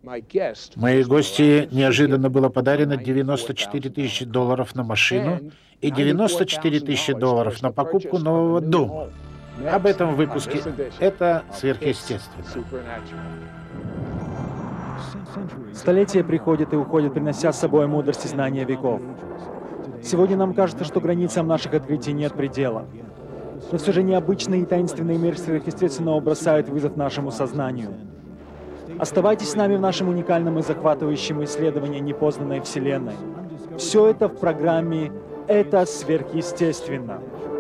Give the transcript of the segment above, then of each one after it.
Моей гости неожиданно было подарено $94 000 на машину и $94 000 на покупку нового дома. Об этом в выпуске «Это сверхъестественно». Столетия приходят и уходят, принося с собой мудрость и знания веков. Сегодня нам кажется, что границам наших открытий нет предела. Но все же необычный и таинственный мир сверхъестественного бросает вызов нашему сознанию. Оставайтесь с нами в нашем уникальном и захватывающем исследовании непознанной Вселенной. Все это в программе «Это сверхъестественно».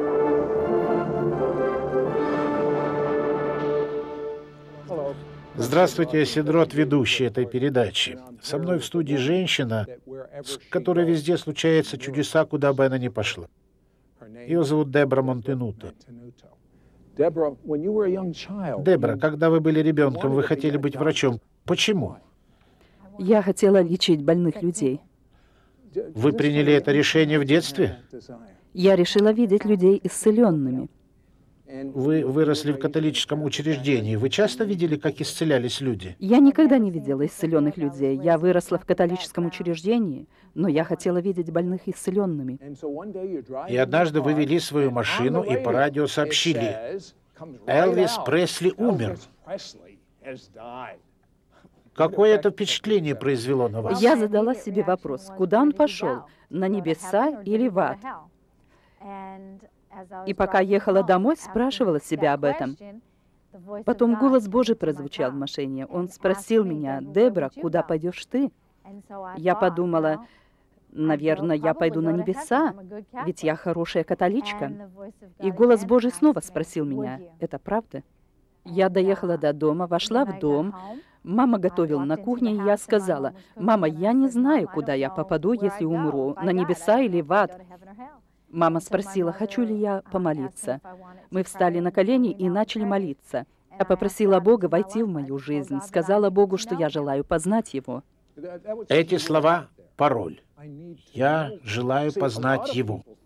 Здравствуйте, я Седрот, ведущий этой передачи. Со мной в студии женщина, с которой везде случаются чудеса, куда бы она ни пошла. Ее зовут Дебра Монтенуто. Дебра, когда вы были ребенком, вы хотели быть врачом. Почему? Я хотела лечить больных людей. Вы приняли это решение в детстве? Я решила видеть людей исцеленными. Вы выросли в католическом учреждении. Вы часто видели, как исцелялись люди? Я никогда не видела исцеленных людей. Я выросла в католическом учреждении, но я хотела видеть больных исцеленными. И однажды вы вели свою машину и по радио сообщили: Элвис Пресли умер. Какое это впечатление произвело на вас? Я задала себе вопрос, куда он пошел, на небеса или в ад? И пока ехала домой, спрашивала себя об этом. Потом голос Божий прозвучал в машине. Он спросил меня: «Дебра, куда пойдешь ты?» Я подумала: наверное, я пойду на небеса, ведь я хорошая католичка. И голос Божий снова спросил меня: «Это правда?» Я доехала до дома, вошла в дом. Мама готовила на кухне, и я сказала: «Мама, я не знаю, куда я попаду, если умру, на небеса или в ад». Мама спросила, хочу ли я помолиться. Мы встали на колени и начали молиться. Я попросила Бога войти в мою жизнь, сказала Богу, что я желаю познать Его. Эти слова — пароль. Я желаю познать Его.